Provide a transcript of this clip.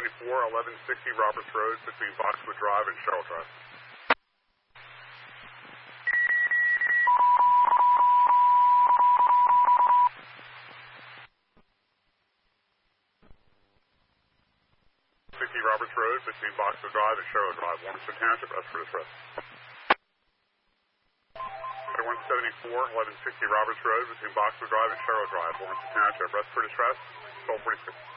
1160 Roberts Road between Boxwood Drive and Sherrill Drive. Roberts Road between Boxwood Drive and Sherrill Drive, Warmiston Township, rest for distress. 174, 1160 Roberts Road between Boxwood Drive and Sherrill Drive, Warmiston Township, rest for distress, 1246.